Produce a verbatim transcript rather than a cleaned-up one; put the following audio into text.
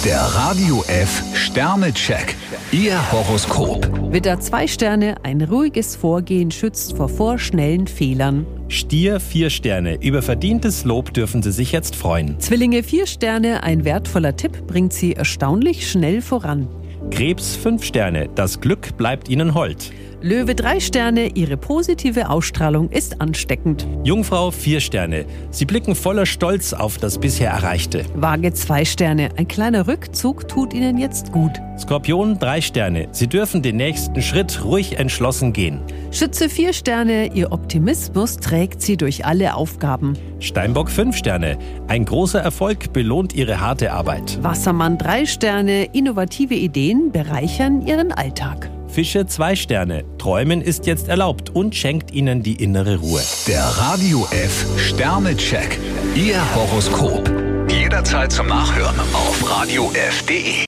Der Radio F Sternecheck. Ihr Horoskop. Widder zwei Sterne, ein ruhiges Vorgehen schützt vor vorschnellen Fehlern. Stier vier Sterne, über verdientes Lob dürfen Sie sich jetzt freuen. Zwillinge vier Sterne, ein wertvoller Tipp bringt Sie erstaunlich schnell voran. Krebs fünf Sterne, das Glück bleibt Ihnen hold. Löwe drei Sterne, Ihre positive Ausstrahlung ist ansteckend. Jungfrau vier Sterne, Sie blicken voller Stolz auf das bisher Erreichte. Waage zwei Sterne, ein kleiner Rückzug tut Ihnen jetzt gut. Skorpion drei Sterne, Sie dürfen den nächsten Schritt ruhig entschlossen gehen. Schütze vier Sterne, Ihr Optimismus trägt Sie durch alle Aufgaben. Steinbock fünf Sterne, ein großer Erfolg belohnt Ihre harte Arbeit. Wassermann drei Sterne, innovative Ideen bereichern Ihren Alltag. Fische zwei Sterne, Träumen ist jetzt erlaubt und schenkt Ihnen die innere Ruhe. Der Radio F Sternecheck. Ihr Horoskop. Jederzeit zum Nachhören auf radio f punkt de.